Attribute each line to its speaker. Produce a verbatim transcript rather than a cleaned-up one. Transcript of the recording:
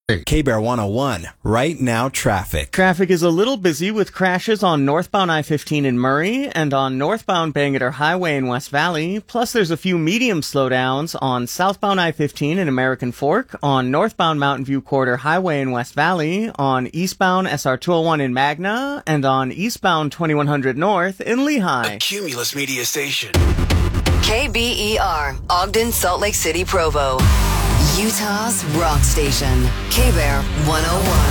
Speaker 1: K-Bear one oh one, right now traffic.
Speaker 2: Traffic is a little busy with crashes on northbound I fifteen in Murray and on northbound Bangerter Highway in West Valley. Plus, there's a few medium slowdowns on southbound I fifteen in American Fork, on northbound Mountain View Corridor Highway in West Valley, on eastbound S R two oh one in Magna, and on eastbound twenty-one hundred North in Lehigh.
Speaker 3: A Cumulus Media Station.
Speaker 4: K B E R, Ogden, Salt Lake City, Provo. Utah's rock station. K-Bear one oh one.